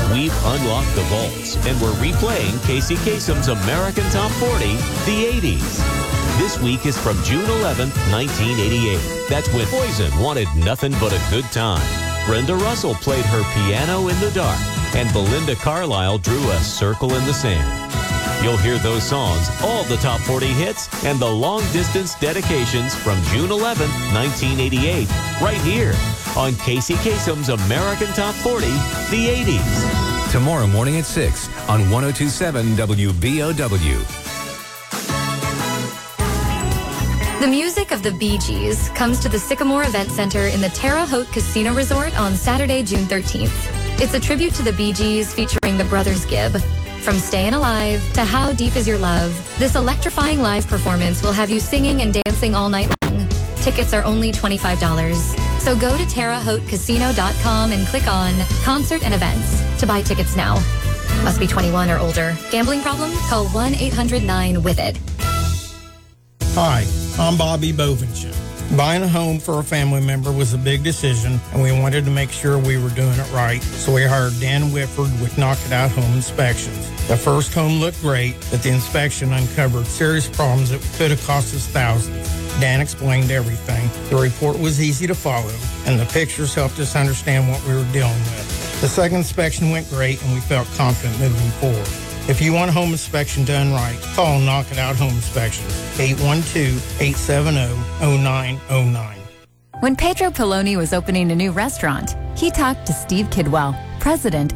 We've unlocked the vaults, and we're replaying Casey Kasem's American Top 40, the 80s. This week is from June 11th, 1988. That's when Poison wanted nothing but a good time. Brenda Russell played her Piano in the Dark, and Belinda Carlisle drew a circle in the sand. You'll hear those songs, all the top 40 hits, and the long-distance dedications from June 11th, 1988, right here on Casey Kasem's American Top 40, the 80s. Tomorrow morning at 6 on 102.7 WBOW. The music of the Bee Gees comes to the Sycamore Event Center in the Terre Haute Casino Resort on Saturday, June 13th. It's a tribute to the Bee Gees featuring the Brothers Gibb. From Stayin' Alive to How Deep Is Your Love, this electrifying live performance will have you singing and dancing all night long. Tickets are only $25. So go to TerreHauteCasino.com and click on Concert and Events to buy tickets now. Must be 21 or older. Gambling problem? Call 1-800-9-WITH-IT. Hi, I'm Bobby Bovenshire. Buying a home for a family member was a big decision, and we wanted to make sure we were doing it right, so we hired Dan Whitford with Knock It Out Home Inspections. The first home looked great, but the inspection uncovered serious problems that could have cost us thousands. Dan explained everything. The report was easy to follow, and the pictures helped us understand what we were dealing with. The second inspection went great, and we felt confident moving forward. If you want a home inspection done right, call Knock It Out Home Inspections, 812-870-0909. When Pedro Poloni was opening a new restaurant, he talked to Steve Kidwell, president